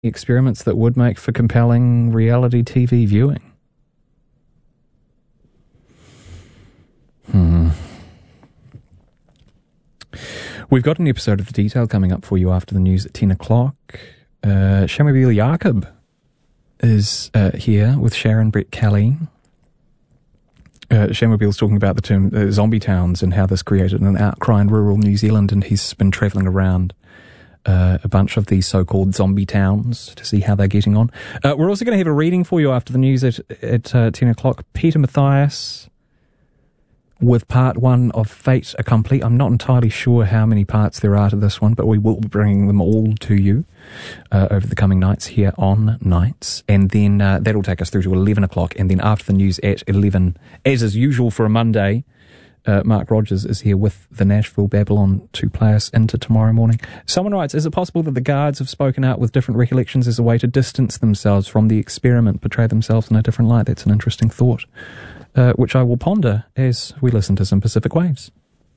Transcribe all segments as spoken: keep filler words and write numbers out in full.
experiments that would make for compelling reality T V viewing. Hmm. We've got an episode of The Detail coming up for you after the news at ten o'clock. Uh, Shamobile Jacob is uh, here with Sharon Brett Kelly. Uh, Shamobile's talking about the term uh, zombie towns and how this created an outcry in rural New Zealand, and he's been travelling around uh, a bunch of these so-called zombie towns to see how they're getting on. Uh, we're also going to have a reading for you after the news at, at uh, ten o'clock. Peter Mathias with part one of Fait Accompli. I'm not entirely sure how many parts there are to this one, but we will be bringing them all to you uh, over the coming nights here on Nights. And then uh, that'll take us through to eleven o'clock. And then after the news at eleven, as is usual for a Monday, uh, Mark Rogers is here with the Nashville Babylon to play us into tomorrow morning. Someone writes, is it possible that the guards have spoken out with different recollections as a way to distance themselves from the experiment, portray themselves in a different light? That's an interesting thought. Uh, which I will ponder as we listen to some Pacific Waves.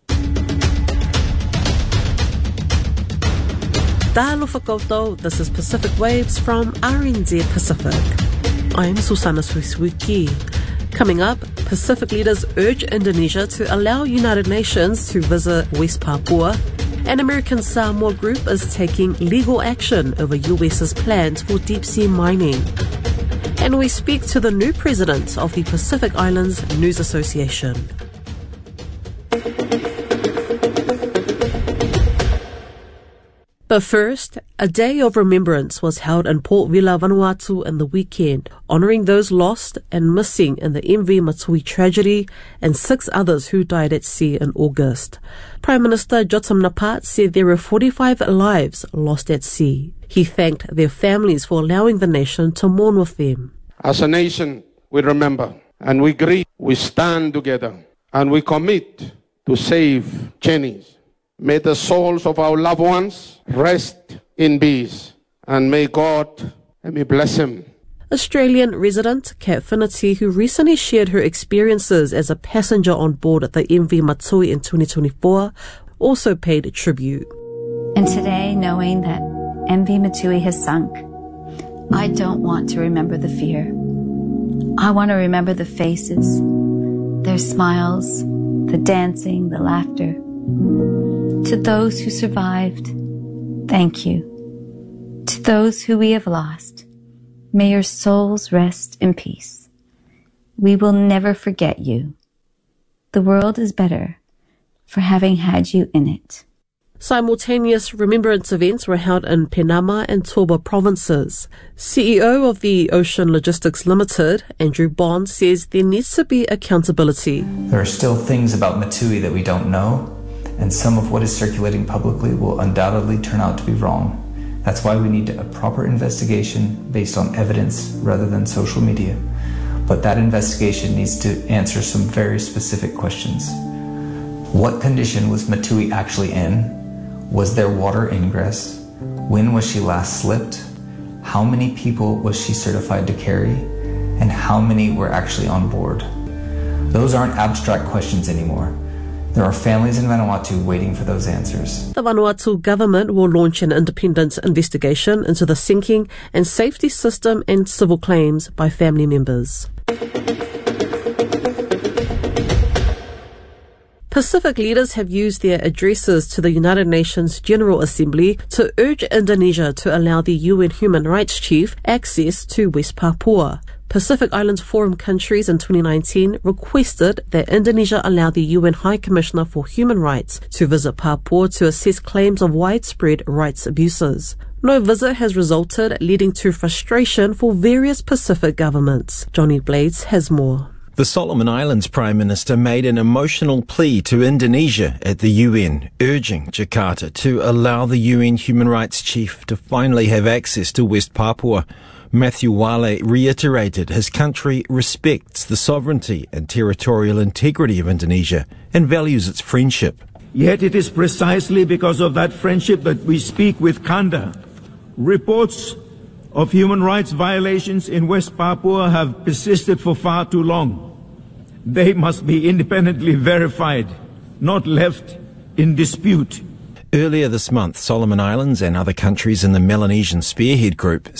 Talofa koutou, this is Pacific Waves from R N Z Pacific. I'm Susana Suisuiki. Coming up, Pacific leaders urge Indonesia to allow United Nations to visit West Papua. An American Samoa group is taking legal action over U S's plans for deep-sea mining. And we speak to the new president of the Pacific Islands News Association. But first, a day of remembrance was held in Port Vila, Vanuatu in the weekend, honouring those lost and missing in the M V Matui tragedy and six others who died at sea in August. Prime Minister Jotam Napat said there were forty-five lives lost at sea. He thanked their families for allowing the nation to mourn with them. As a nation, we remember and we grieve, we stand together and we commit to save Chinese. May the souls of our loved ones rest in peace, and may God, let me bless him. Australian resident Kat Finnerty, who recently shared her experiences as a passenger on board at the M V Matui in twenty twenty-four, also paid tribute. And today, knowing that M V Matui has sunk, I don't want to remember the fear. I want to remember the faces, their smiles, the dancing, the laughter. To those who survived, thank you. To those who we have lost, may your souls rest in peace. We will never forget you. The world is better for having had you in it. Simultaneous remembrance events were held in Penama and Toba provinces. C E O of the Ocean Logistics Limited, Andrew Bond, says there needs to be accountability. There are still things about Matui that we don't know, and some of what is circulating publicly will undoubtedly turn out to be wrong. That's why we need a proper investigation based on evidence rather than social media. But that investigation needs to answer some very specific questions. What condition was Matui actually in? Was there water ingress? When was she last slipped? How many people was she certified to carry? And how many were actually on board? Those aren't abstract questions anymore. There are families in Vanuatu waiting for those answers. The Vanuatu government will launch an independent investigation into the sinking and safety system and civil claims by family members. Pacific leaders have used their addresses to the United Nations General Assembly to urge Indonesia to allow the U N Human Rights Chief access to West Papua. Pacific Islands Forum countries in twenty nineteen requested that Indonesia allow the U N High Commissioner for Human Rights to visit Papua to assess claims of widespread rights abuses. No visit has resulted, leading to frustration for various Pacific governments. Johnny Blades has more. The Solomon Islands Prime Minister made an emotional plea to Indonesia at the U N, urging Jakarta to allow the U N Human Rights Chief to finally have access to West Papua. Matthew Wale reiterated his country respects the sovereignty and territorial integrity of Indonesia and values its friendship. Yet it is precisely because of that friendship that we speak with candor. Reports of human rights violations in West Papua have persisted for far too long. They must be independently verified, not left in dispute. Earlier this month, Solomon Islands and other countries in the Melanesian Spearhead Group